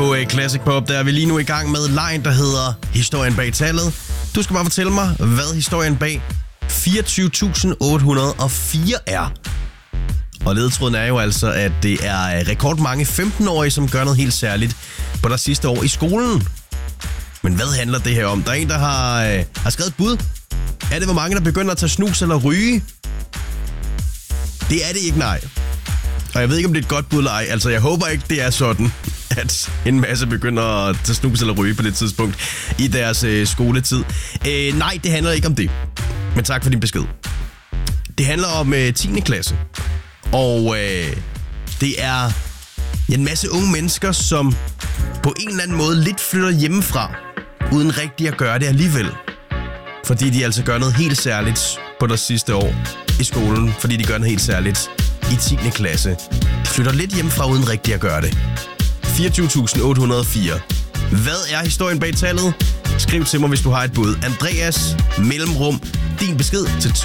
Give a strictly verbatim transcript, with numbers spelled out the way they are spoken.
på uh, Classic Pop. Der er vi lige nu i gang med lejen, der hedder Historien bag tallet. Du skal bare fortælle mig, hvad historien bag fireogtyve tusind otte hundrede og fire er. Og ledetråden er jo altså, at det er rekordmange femten-årige, som gør noget helt særligt på deres sidste år i skolen. Men hvad handler det her om? Der er en, der har, øh, har skrevet et bud. Er det, hvor mange, der begynder at tage snus eller ryge? Det er det ikke, nej. Og jeg ved ikke, om det er et godt bud eller ej. Altså, jeg håber ikke, det er sådan, at en masse begynder at tage snus eller ryge på det tidspunkt i deres øh, skoletid. Øh, nej, det handler ikke om det. Men tak for din besked. Det handler om øh, tiende klasse. Og øh, det er en masse unge mennesker, som på en eller anden måde lidt flytter hjemmefra, uden rigtig at gøre det alligevel. Fordi de altså gør noget helt særligt på deres sidste år i skolen. Fordi de gør noget helt særligt i tiende klasse. De flytter lidt hjemmefra, uden rigtig at gøre det. fireogtyve tusind otte hundrede og fire. Hvad er historien bag tallet? Skriv til mig, hvis du har et bud. Andreas, mellemrum, din besked til